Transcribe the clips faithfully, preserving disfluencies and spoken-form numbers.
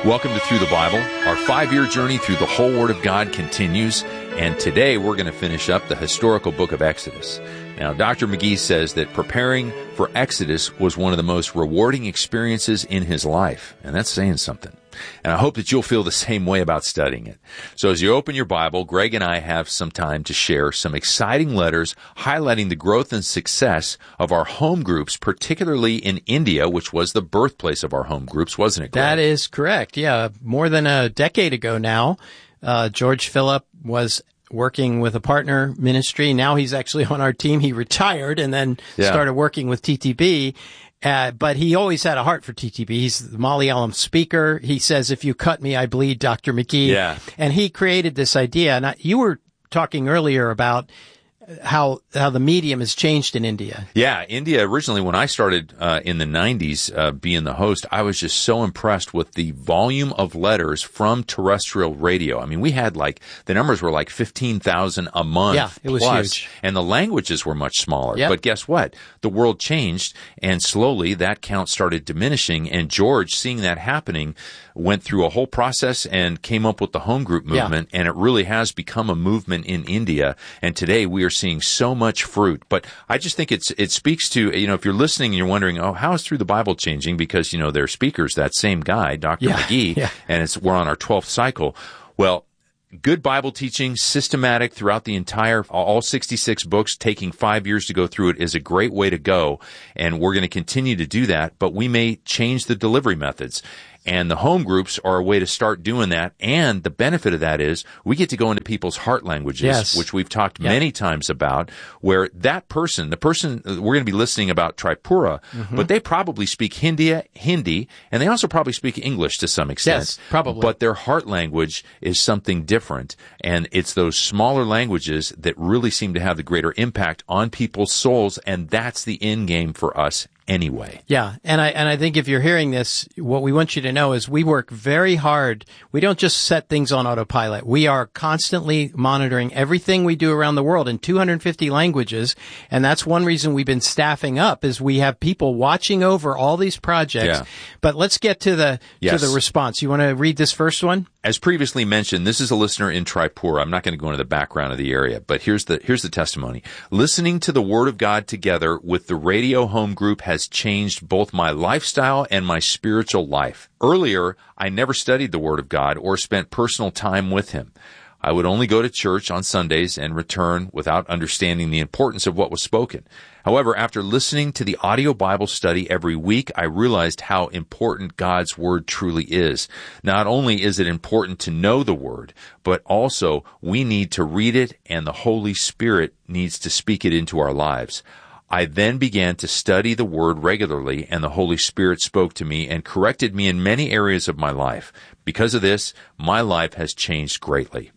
Welcome to Through the Bible. Our five-year journey through the whole Word of God continues, and today we're going to finish up the historical book of Exodus. Now, Doctor McGee says that preparing for Exodus was one of the most rewarding experiences in his life, and that's saying something. And I hope that you'll feel the same way about studying it. So as you open your Bible, Greg and I have some time to share some exciting letters highlighting the growth and success of our home groups, particularly in India, which was the birthplace of our home groups, wasn't it, Greg? That is correct. Yeah, more than a decade ago now, uh, George Phillip was working with a partner ministry. Now he's actually on our team. He retired and then yeah. started working with T T B. Uh, but he always had a heart for T T B. He's the Malayalam speaker. He says, if you cut me, I bleed, Doctor McGee. Yeah. And he created this idea. And I, you were talking earlier about how how the medium has changed in India. Yeah, India, originally when I started uh, in the nineties uh, being the host, I was just so impressed with the volume of letters from terrestrial radio. I mean, we had like, the numbers were like fifteen thousand a month. Yeah, it was plus, huge. And the languages were much smaller. Yep. But guess what? The world changed, and slowly that count started diminishing, and George, seeing that happening, went through a whole process and came up with the home group movement, yeah. and it really has become a movement in India, and today we are seeing so much fruit. But I just think it's it speaks to, you know, if you're listening and you're wondering, oh, how is Through the Bible changing? Because, you know, their speakers, that same guy, Doctor Yeah, McGee, yeah. and it's we're on our twelfth cycle. Well, good Bible teaching, systematic throughout the entire, all sixty-six books, taking five years to go through it is a great way to go, and we're going to continue to do that, but we may change the delivery methods. And the home groups are a way to start doing that. And the benefit of that is we get to go into people's heart languages, yes. which we've talked yep. many times about, where that person, the person, we're going to be listening about Tripura, mm-hmm. but they probably speak Hindi, Hindi, and they also probably speak English to some extent. Yes, probably. But their heart language is something different. And it's those smaller languages that really seem to have the greater impact on people's souls. And that's the end game for us anyway. Yeah, and I and I think if you're hearing this, what we want you to know is we work very hard. We don't just set things on autopilot. We are constantly monitoring everything we do around the world in two hundred fifty languages, and that's one reason we've been staffing up is we have people watching over all these projects. Yeah. But let's get to the yes. to the response. You want to read this first one? As previously mentioned, this is a listener in Tripura. I'm not going to go into the background of the area, but here's the here's the testimony. Listening to the Word of God together with the radio home group has changed both my lifestyle and my spiritual life. Earlier, I never studied the Word of God or spent personal time with Him. I would only go to church on Sundays and return without understanding the importance of what was spoken. However, after listening to the audio Bible study every week, I realized how important God's Word truly is. Not only is it important to know the Word, but also we need to read it, and the Holy Spirit needs to speak it into our lives. I then began to study the Word regularly, and the Holy Spirit spoke to me and corrected me in many areas of my life. Because of this, my life has changed greatly.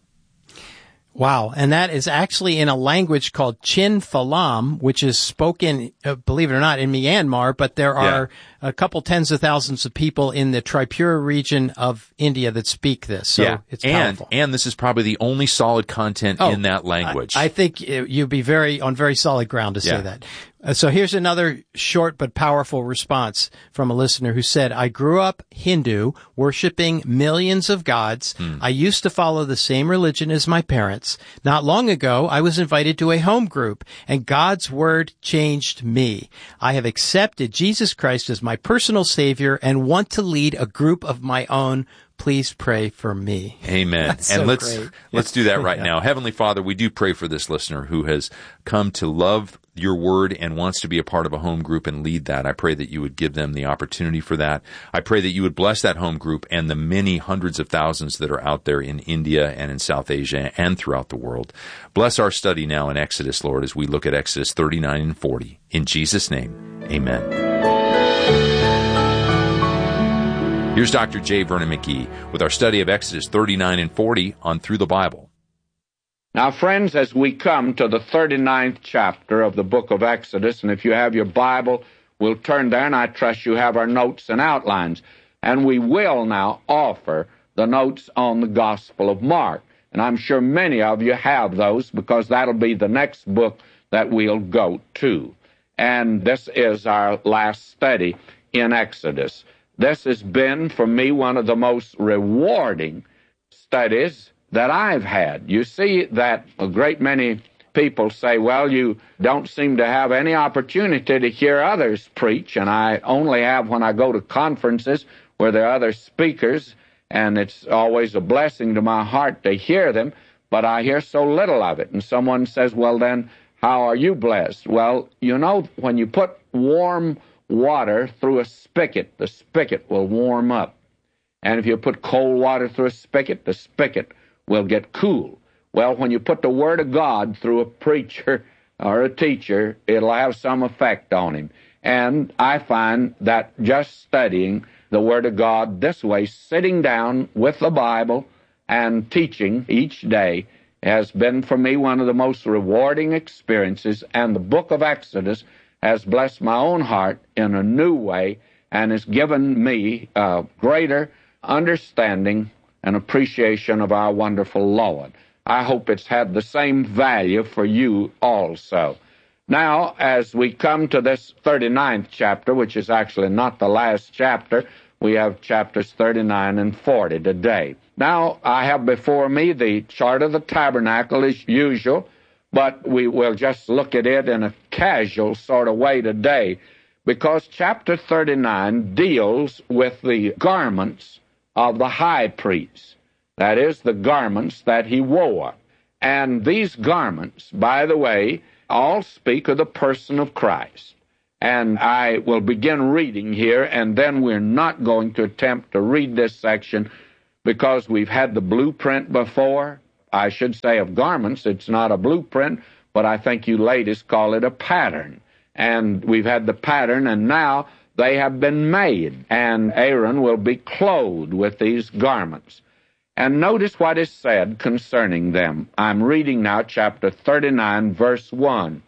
Wow. And that is actually in a language called Chin Phalam, which is spoken, uh, believe it or not, in Myanmar, but there are yeah. a couple tens of thousands of people in the Tripura region of India that speak this. So yeah. it's and, powerful. And this is probably the only solid content oh, in that language. I, I think you'd be very on very solid ground to yeah. say that. Uh, so here's another short but powerful response from a listener who said, I grew up Hindu, worshiping millions of gods. Hmm. I used to follow the same religion as my parents. Not long ago, I was invited to a home group, and God's Word changed me. I have accepted Jesus Christ as my personal Savior and want to lead a group of my own. Please pray for me. Amen. That's and so let's great. let's do that right yeah. now. Heavenly Father, we do pray for this listener who has come to love your Word and wants to be a part of a home group and lead that. I pray that you would give them the opportunity for that. I pray that you would bless that home group and the many hundreds of thousands that are out there in India and in South Asia and throughout the world. Bless our study now in Exodus, Lord, as we look at Exodus thirty-nine and forty. In Jesus' name, amen. Here's Doctor J. Vernon McGee with our study of Exodus thirty-nine and forty on Through the Bible. Now, friends, as we come to the thirty-ninth chapter of the book of Exodus, and if you have your Bible, we'll turn there, and I trust you have our notes and outlines. And we will now offer the notes on the Gospel of Mark. And I'm sure many of you have those because that'll be the next book that we'll go to. And this is our last study in Exodus. This has been, for me, one of the most rewarding studies that I've had. You see that a great many people say, well, you don't seem to have any opportunity to hear others preach, and I only have when I go to conferences where there are other speakers, and it's always a blessing to my heart to hear them, but I hear so little of it. And someone says, well, then, how are you blessed? Well, you know, when you put warm water through a spigot, the spigot will warm up. And if you put cold water through a spigot, the spigot will get cool. Well, when you put the Word of God through a preacher or a teacher, it'll have some effect on him. And I find that just studying the Word of God this way, sitting down with the Bible and teaching each day, has been for me one of the most rewarding experiences, and the book of Exodus has blessed my own heart in a new way and has given me a greater understanding and appreciation of our wonderful Lord. I hope it's had the same value for you also. Now, as we come to this thirty-ninth chapter, which is actually not the last chapter, we have chapters thirty-nine and forty today. Now, I have before me the chart of the tabernacle as usual, but we will just look at it in a casual sort of way today, because chapter thirty-nine deals with the garments of the high priest. That is, the garments that he wore. And these garments, by the way, all speak of the person of Christ. And I will begin reading here, and then we're not going to attempt to read this section because we've had the blueprint before. I should say of garments, it's not a blueprint, but I think you ladies call it a pattern. And we've had the pattern, and now they have been made, and Aaron will be clothed with these garments. And notice what is said concerning them. I'm reading now chapter thirty-nine, verse one.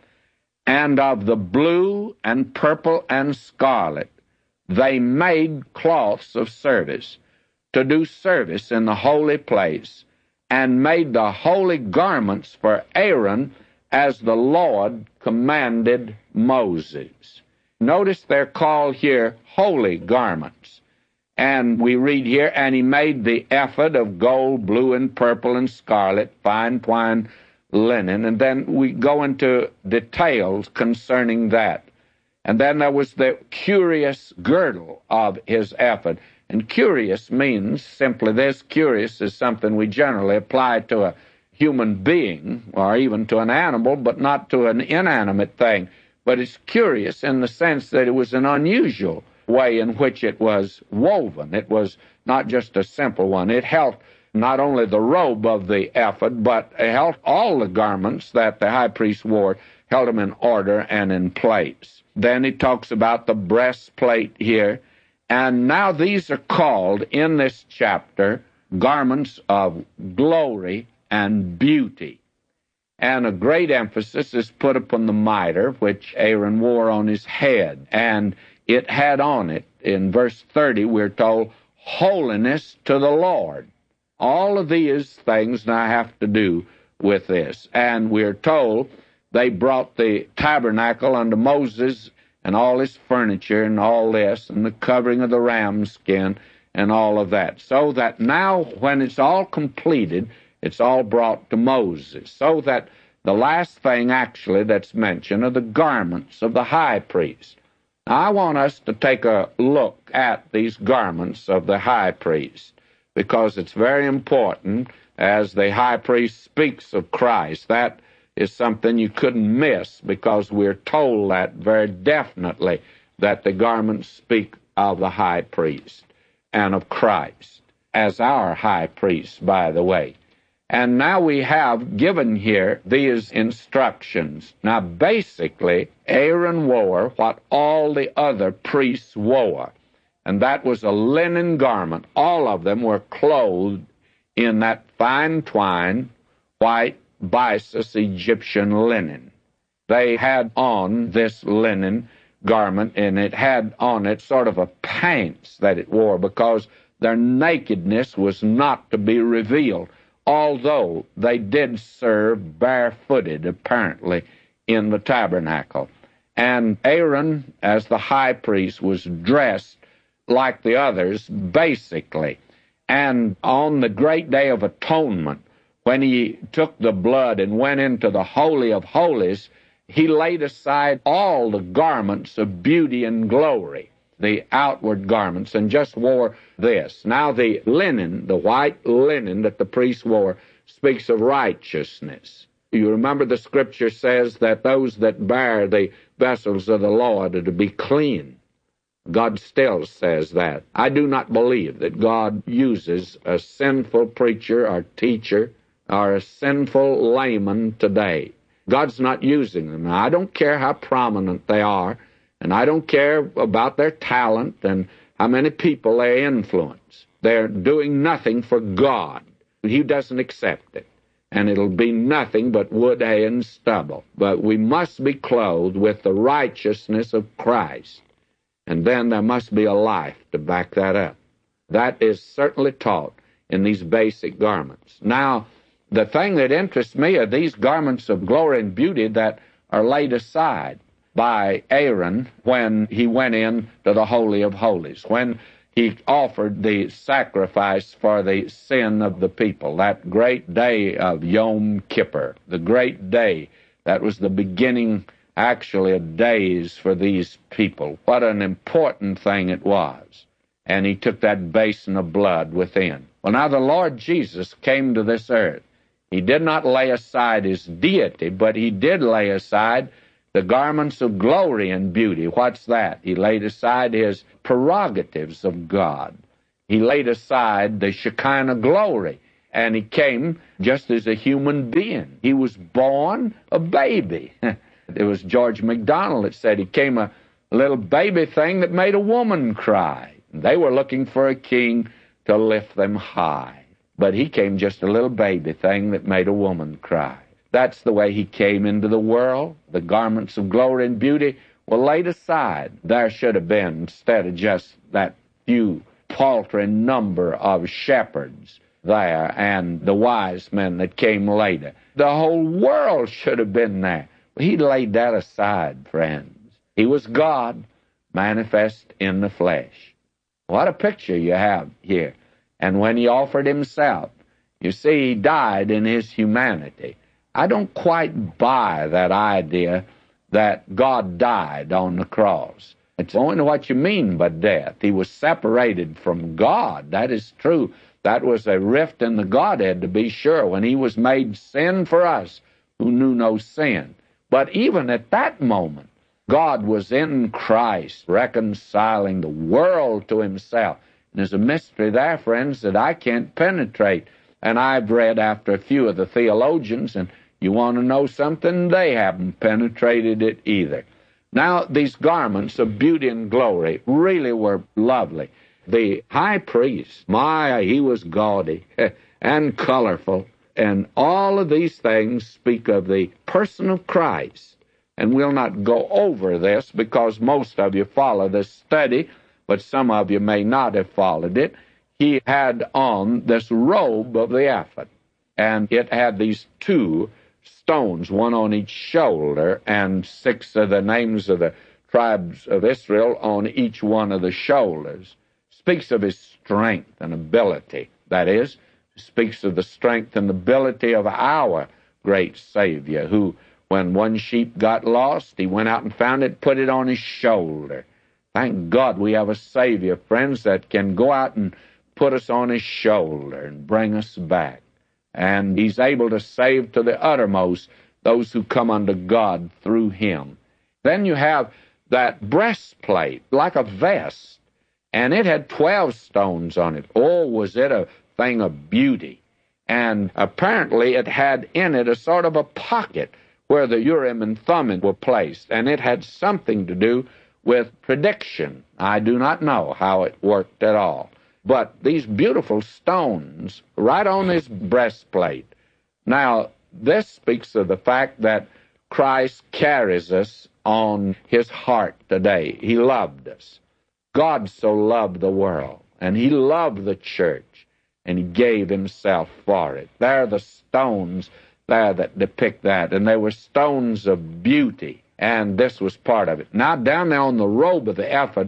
And of the blue and purple and scarlet they made cloths of service, to do service in the holy place, and made the holy garments for Aaron as the Lord commanded Moses. Notice they're called here holy garments. And we read here, and he made the ephod of gold, blue, and purple, and scarlet, fine twined linen. And then we go into details concerning that. And then there was the curious girdle of his ephod. And curious means simply this. Curious is something we generally apply to a human being or even to an animal, but not to an inanimate thing. But it's curious in the sense that it was an unusual way in which it was woven. It was not just a simple one. It held not only the robe of the ephod, but it held all the garments that the high priest wore, held them in order and in place. Then he talks about the breastplate here. And now these are called, in this chapter, garments of glory and beauty. And a great emphasis is put upon the mitre, which Aaron wore on his head. And it had on it, in verse thirty, we're told, holiness to the Lord. All of these things now have to do with this. And we're told they brought the tabernacle unto Moses and all his furniture and all this, and the covering of the ram's skin and all of that. So that now, when it's all completed, it's all brought to Moses. So that the last thing actually that's mentioned are the garments of the high priest. Now, I want us to take a look at these garments of the high priest, because it's very important as the high priest speaks of Christ. That is something you couldn't miss, because we're told that very definitely, that the garments speak of the high priest and of Christ as our high priest, by the way. And now we have given here these instructions. Now, basically, Aaron wore what all the other priests wore, and that was a linen garment. All of them were clothed in that fine twine, white, byssus Egyptian linen. They had on this linen garment, and it had on it sort of a pants that it wore, because their nakedness was not to be revealed, although they did serve barefooted, apparently, in the tabernacle. And Aaron, as the high priest, was dressed like the others, basically. And on the great day of atonement, when he took the blood and went into the Holy of Holies, he laid aside all the garments of beauty and glory, the outward garments, and just wore this. Now the linen, the white linen that the priest wore, speaks of righteousness. You remember the Scripture says that those that bear the vessels of the Lord are to be clean. God still says that. I do not believe that God uses a sinful preacher or teacher or a sinful layman today. God's not using them. Now, I don't care how prominent they are, and I don't care about their talent and how many people they influence. They're doing nothing for God. He doesn't accept it. And it'll be nothing but wood, hay, and stubble. But we must be clothed with the righteousness of Christ. And then there must be a life to back that up. That is certainly taught in these basic garments. Now, the thing that interests me are these garments of glory and beauty that are laid aside by Aaron when he went in to the Holy of Holies, when he offered the sacrifice for the sin of the people, that great day of Yom Kippur, the great day that was the beginning, actually, of days for these people. What an important thing it was. And he took that basin of blood within. Well, now the Lord Jesus came to this earth. He did not lay aside his deity, but he did lay aside the garments of glory and beauty. What's that? He laid aside his prerogatives of God. He laid aside the Shekinah glory, and he came just as a human being. He was born a baby. It was George MacDonald that said he came a little baby thing that made a woman cry. They were looking for a king to lift them high. But he came just a little baby thing that made a woman cry. That's the way he came into the world. The garments of glory and beauty were laid aside. There should have been, instead of just that few paltry number of shepherds there and the wise men that came later, the whole world should have been there. He laid that aside, friends. He was God, manifest in the flesh. What a picture you have here. And when he offered himself, you see, he died in his humanity. I don't quite buy that idea that God died on the cross. It's only what you mean by death. He was separated from God. That is true. That was a rift in the Godhead, to be sure, when he was made sin for us who knew no sin. But even at that moment, God was in Christ, reconciling the world to himself. And there's a mystery there, friends, that I can't penetrate. And I've read after a few of the theologians, and you want to know something? They haven't penetrated it either. Now, these garments of beauty and glory really were lovely. The high priest, my, he was gaudy and colorful. And all of these things speak of the person of Christ. And we'll not go over this because most of you follow this study, but some of you may not have followed it. He had on this robe of the ephod, and it had these two stones, one on each shoulder, and six of the names of the tribes of Israel on each one of the shoulders. Speaks of his strength and ability. That is, speaks of the strength and ability of our great Savior, who, when one sheep got lost, he went out and found it, put it on his shoulder. Thank God we have a Savior, friends, that can go out and put us on his shoulder and bring us back. And he's able to save to the uttermost those who come unto God through him. Then you have that breastplate, like a vest, and it had twelve stones on it. Oh, was it a thing of beauty. And apparently it had in it a sort of a pocket where the Urim and Thummim were placed, and it had something to do with prediction. I do not know how it worked at all. But these beautiful stones right on his breastplate. Now, this speaks of the fact that Christ carries us on his heart today. He loved us. God so loved the world, and he loved the church, and he gave himself for it. There are the stones there that depict that, and they were stones of beauty, and this was part of it. Now, down there on the robe of the ephod,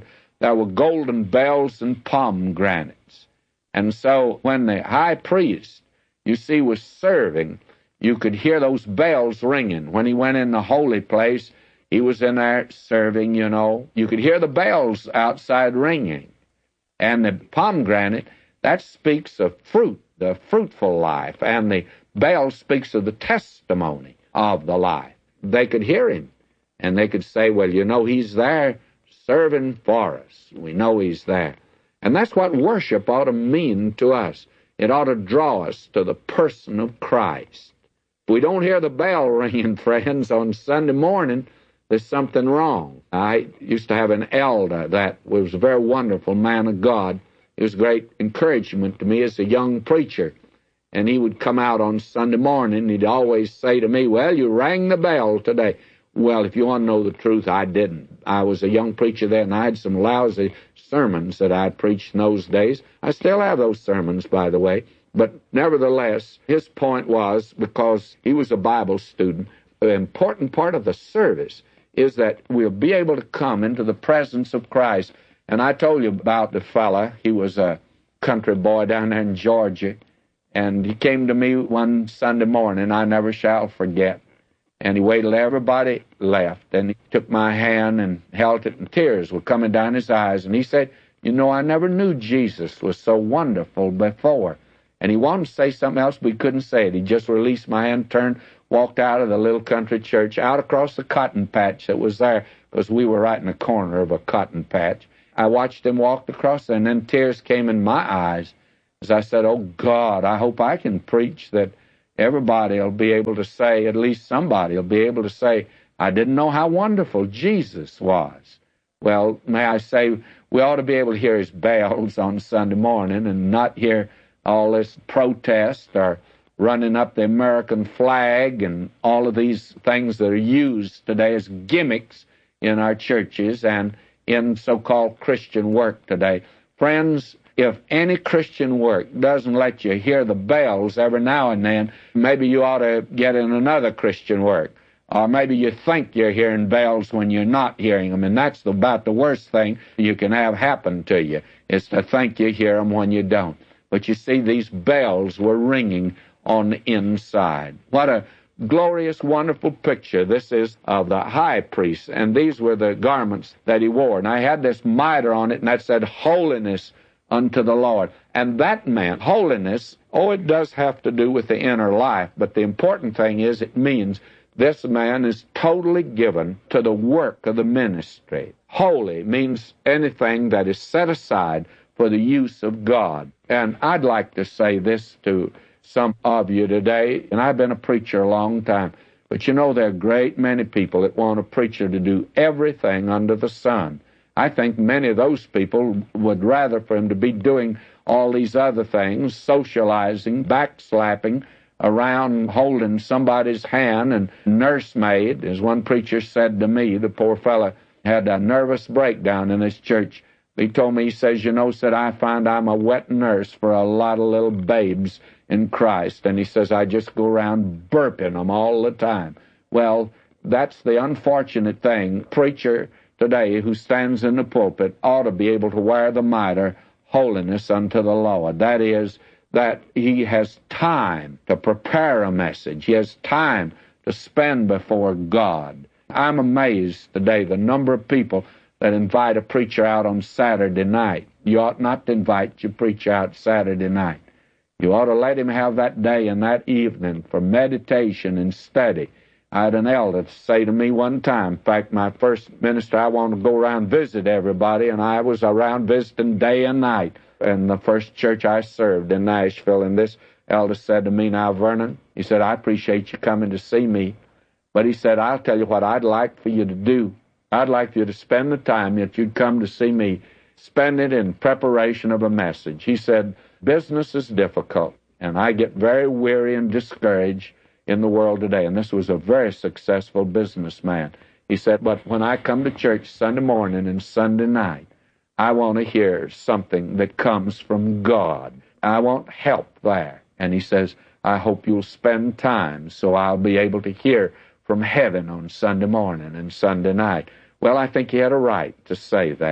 there were golden bells and pomegranates. And so when the high priest, you see, was serving, you could hear those bells ringing. When he went in the holy place, he was in there serving, you know. You could hear the bells outside ringing. And the pomegranate, that speaks of fruit, the fruitful life. And the bell speaks of the testimony of the life. They could hear him. And they could say, well, you know, he's there serving for us. We know he's there. And that's what worship ought to mean to us. It ought to draw us to the person of Christ. If we don't hear the bell ringing, friends, on Sunday morning, there's something wrong. I used to have an elder that was a very wonderful man of God. He was a great encouragement to me as a young preacher. And he would come out on Sunday morning, and he'd always say to me, well, you rang the bell today. Well, if you want to know the truth, I didn't. I was a young preacher then, and I had some lousy sermons that I preached in those days. I still have those sermons, by the way. But nevertheless, his point was, because he was a Bible student, an important part of the service is that we'll be able to come into the presence of Christ. And I told you about the fella. He was a country boy down there in Georgia, and he came to me one Sunday morning I never shall forget. And he waited till everybody left, and he took my hand and held it, and tears were coming down his eyes. And he said, you know, I never knew Jesus was so wonderful before. And he wanted to say something else, but he couldn't say it. He just released my hand, turned, walked out of the little country church, out across the cotton patch that was there, because we were right in the corner of a cotton patch. I watched him walk across, and then tears came in my eyes as I said, oh, God, I hope I can preach that everybody will be able to say, at least somebody will be able to say, I didn't know how wonderful Jesus was. Well, may I say, we ought to be able to hear his bells on Sunday morning and not hear all this protest or running up the American flag and all of these things that are used today as gimmicks in our churches and in so-called Christian work today. Friends, if any Christian work doesn't let you hear the bells every now and then, maybe you ought to get in another Christian work. Or maybe you think you're hearing bells when you're not hearing them, and that's about the worst thing you can have happen to you, is to think you hear them when you don't. But you see, these bells were ringing on the inside. What a glorious, wonderful picture this is of the high priest, and these were the garments that he wore. And I had this mitre on it, and that said, Holiness unto the Lord. And that meant holiness. Oh, it does have to do with the inner life, but the important thing is it means this man is totally given to the work of the ministry. Holy means anything that is set aside for the use of God. And I'd like to say this to some of you today, and I've been a preacher a long time, but you know there are a great many people that want a preacher to do everything under the sun. I think many of those people would rather for him to be doing all these other things, socializing, backslapping, around holding somebody's hand and nursemaid. As one preacher said to me, the poor fellow had a nervous breakdown in his church. He told me, he says, you know, said, I find I'm a wet nurse for a lot of little babes in Christ. And he says, I just go around burping them all the time. Well, that's the unfortunate thing. Preacher today who stands in the pulpit ought to be able to wear the mitre, holiness unto the Lord. That is, that he has time to prepare a message. He has time to spend before God. I'm amazed today the number of people that invite a preacher out on Saturday night. You ought not to invite your preacher out Saturday night. You ought to let him have that day and that evening for meditation and study. I had an elder say to me one time, in fact, my first minister, I wanted to go around and visit everybody, and I was around visiting day and night in the first church I served in Nashville. And this elder said to me, now, Vernon, he said, I appreciate you coming to see me, but he said, I'll tell you what I'd like for you to do. I'd like for you to spend the time that you'd come to see me, spend it in preparation of a message. He said, business is difficult, and I get very weary and discouraged in the world today. And this was a very successful businessman. He said, but when I come to church Sunday morning and Sunday night, I want to hear something that comes from God. I want help there. And he says, I hope you'll spend time so I'll be able to hear from heaven on Sunday morning and Sunday night. Well, I think he had a right to say that.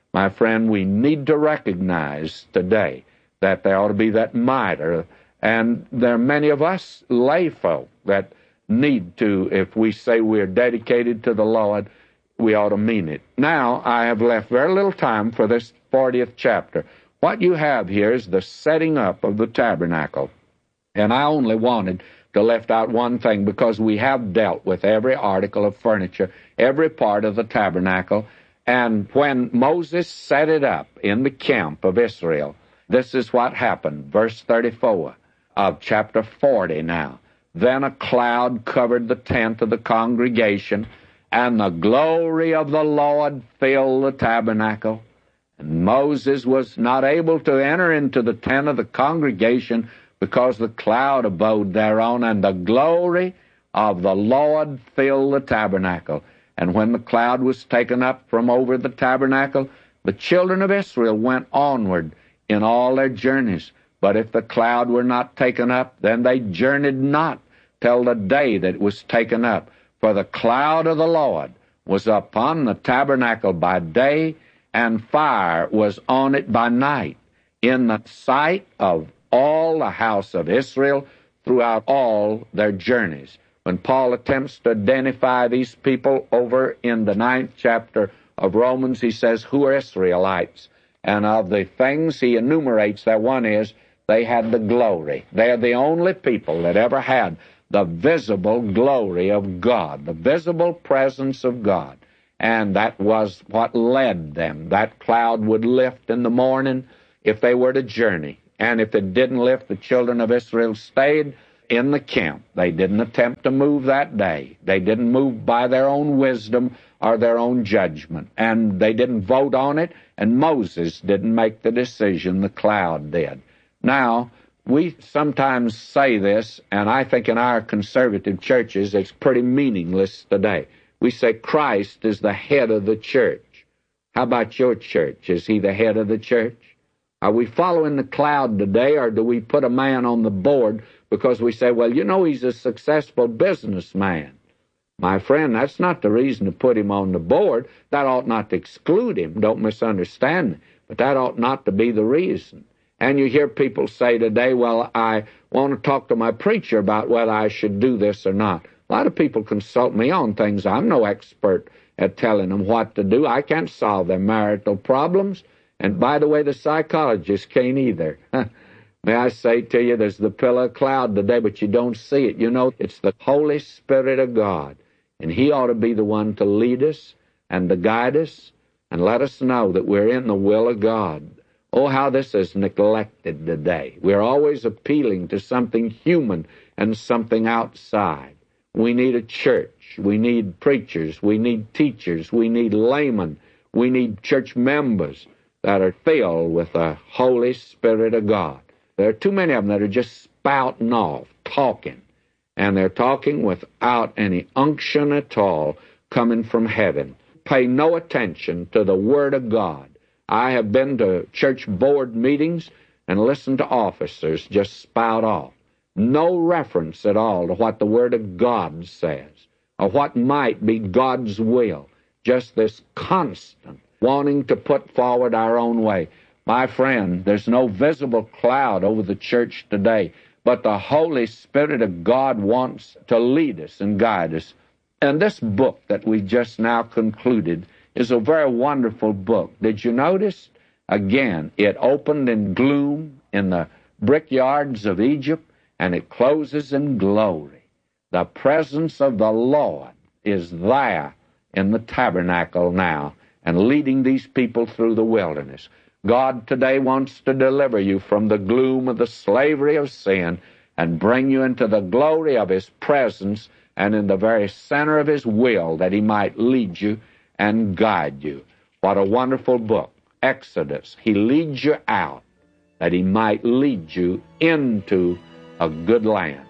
My friend, we need to recognize today that there ought to be that mitre, and there are many of us lay folk that need to, if we say we're dedicated to the Lord, we ought to mean it. Now, I have left very little time for this fortieth chapter. What you have here is the setting up of the tabernacle. And I only wanted to left out one thing, because we have dealt with every article of furniture, every part of the tabernacle. And when Moses set it up in the camp of Israel, this is what happened. Verse thirty-four of chapter forty now. Then a cloud covered the tent of the congregation, and the glory of the Lord filled the tabernacle. And Moses was not able to enter into the tent of the congregation because the cloud abode thereon, and the glory of the Lord filled the tabernacle. And when the cloud was taken up from over the tabernacle, the children of Israel went onward in all their journeys. But if the cloud were not taken up, then they journeyed not till the day that it was taken up. For the cloud of the Lord was upon the tabernacle by day, and fire was on it by night, in the sight of all the house of Israel throughout all their journeys. When Paul attempts to identify these people over in the ninth chapter of Romans, he says, who are Israelites? And of the things he enumerates there, one is they had the glory. They're the only people that ever had the visible glory of God, the visible presence of God. And that was what led them. That cloud would lift in the morning if they were to journey. And if it didn't lift, the children of Israel stayed in the camp. They didn't attempt to move that day. They didn't move by their own wisdom or their own judgment. And they didn't vote on it, and Moses didn't make the decision. The cloud did. Now, we sometimes say this, and I think in our conservative churches it's pretty meaningless today. We say Christ is the head of the church. How about your church? Is he the head of the church? Are we following the cloud today, or do we put a man on the board because we say, well, you know, he's a successful businessman? My friend, that's not the reason to put him on the board. That ought not to exclude him. Don't misunderstand me. But that ought not to be the reason. And you hear people say today, well, I want to talk to my preacher about whether I should do this or not. A lot of people consult me on things. I'm no expert at telling them what to do. I can't solve their marital problems. And by the way, the psychologists can't either. May I say to you, there's the pillar of cloud today, but you don't see it. You know, it's the Holy Spirit of God. And he ought to be the one to lead us and to guide us and let us know that we're in the will of God. Oh, how this is neglected today. We're always appealing to something human and something outside. We need a church. We need preachers. We need teachers. We need laymen. We need church members that are filled with the Holy Spirit of God. There are too many of them that are just spouting off, talking, and they're talking without any unction at all coming from heaven. Pay no attention to the Word of God. I have been to church board meetings and listened to officers just spout off. No reference at all to what the Word of God says, or what might be God's will. Just this constant wanting to put forward our own way. My friend, there's no visible cloud over the church today, but the Holy Spirit of God wants to lead us and guide us. And this book that we just now concluded is a very wonderful book. Did you notice? Again, it opened in gloom in the brickyards of Egypt, and it closes in glory. The presence of the Lord is there in the tabernacle now, and leading these people through the wilderness. God today wants to deliver you from the gloom of the slavery of sin and bring you into the glory of his presence and in the very center of his will, that he might lead you and guide you. What a wonderful book, Exodus. He leads you out that he might lead you into a good land.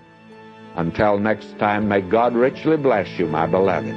Until next time, may God richly bless you, my beloved.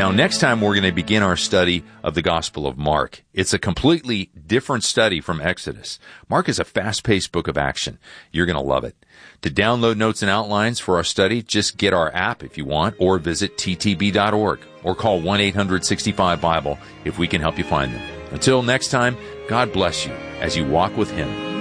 Now, next time we're going to begin our study of the Gospel of Mark. It's a completely different study from Exodus. Mark is a fast-paced book of action. You're going to love it. To download notes and outlines for our study, just get our app if you want, or visit t t b dot org, or call one eight hundred sixty-five Bible if we can help you find them. Until next time, God bless you as you walk with Him.